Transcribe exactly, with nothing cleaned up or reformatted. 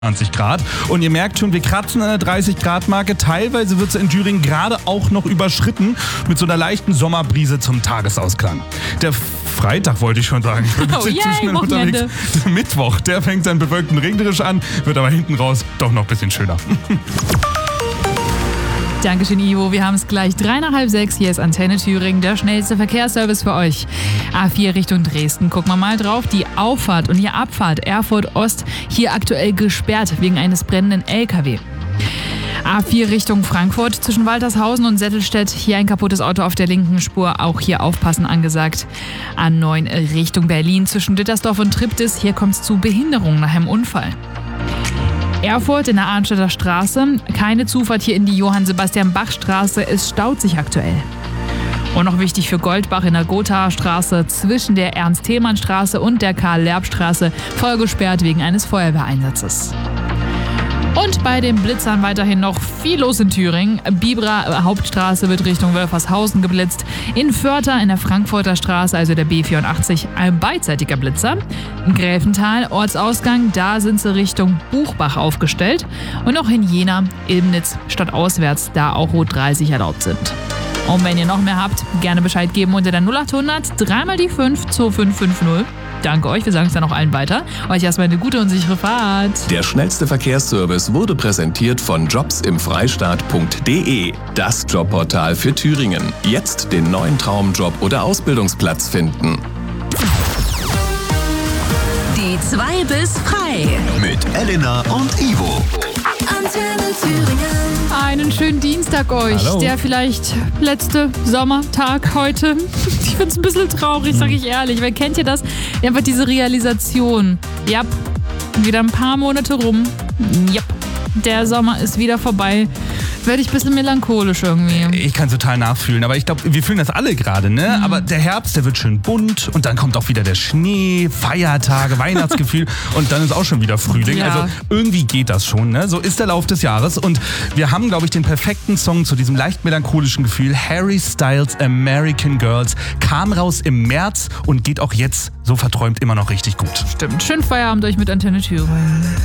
zwanzig Grad. Und ihr merkt schon, wir kratzen an der dreißig Grad Marke. Teilweise wird sie in Thüringen gerade auch noch überschritten mit so einer leichten Sommerbrise zum Tagesausklang. Der Freitag wollte ich schon sagen. Ich bin Oh, yay, schnell Wochenende. unterwegs. Der Mittwoch, der fängt dann bewölkt und regnerisch an, wird aber hinten raus doch noch ein bisschen schöner. Dankeschön, Ivo. Wir haben es gleich drei nach halb sechs. Hier ist Antenne Thüringen, der schnellste Verkehrsservice für euch. A vier Richtung Dresden. Gucken wir mal drauf. Die Auffahrt und die Abfahrt Erfurt Ost hier aktuell gesperrt wegen eines brennenden L K W. A vier Richtung Frankfurt zwischen Waltershausen und Settelstedt. Hier ein kaputtes Auto auf der linken Spur. Auch hier aufpassen angesagt. A neun Richtung Berlin zwischen Dittersdorf und Triptis. Hier kommt es zu Behinderungen nach einem Unfall. Erfurt in der Arnstädter Straße. Keine Zufahrt hier in die Johann-Sebastian-Bach-Straße. Es staut sich aktuell. Und noch wichtig für Goldbach in der Gothaer Straße zwischen der Ernst-Thälmann-Straße und der Karl-Lerb-Straße voll gesperrt wegen eines Feuerwehreinsatzes. Und bei den Blitzern weiterhin noch viel los in Thüringen. Biberer Hauptstraße wird Richtung Wölfershausen geblitzt. In Vörther in der Frankfurter Straße, also der B vierundachtzig, ein beidseitiger Blitzer. In Gräfenthal, Ortsausgang, da sind sie Richtung Buchbach aufgestellt. Und noch in Jena, Ilmnitz, stadtauswärts, da auch Rot dreißig erlaubt sind. Und wenn ihr noch mehr habt, gerne Bescheid geben unter der null acht hundert drei mal die fünf zwei fünf fünf null. Danke euch, wir sagen es dann auch allen weiter. Euch erstmal eine gute und sichere Fahrt. Der schnellste Verkehrsservice wurde präsentiert von jobs im freistaat punkt de. Das Jobportal für Thüringen. Jetzt den neuen Traumjob oder Ausbildungsplatz finden. Die zwei bis frei. Mit Elena und Ivo. Antenne Thüringen. Einen schönen Dienstag euch. Hallo. Der vielleicht letzte Sommertag heute. Ich finde es ein bisschen traurig, sage ich ehrlich. Weil kennt ihr das? Einfach diese Realisation. Ja, wieder ein paar Monate rum. Ja, der Sommer ist wieder vorbei. Werde ich ein bisschen melancholisch irgendwie. Ich kann total nachfühlen, aber ich glaube, wir fühlen das alle gerade, ne? Mhm. Aber der Herbst, der wird schön bunt und dann kommt auch wieder der Schnee, Feiertage, Weihnachtsgefühl und dann ist auch schon wieder Frühling. Ja. Also irgendwie geht das schon, ne? So ist der Lauf des Jahres und wir haben, glaube ich, den perfekten Song zu diesem leicht melancholischen Gefühl. Harry Styles American Girls kam raus im März und geht auch jetzt so verträumt immer noch richtig gut. Stimmt. Schönen Feierabend euch mit Antenne Thüringen.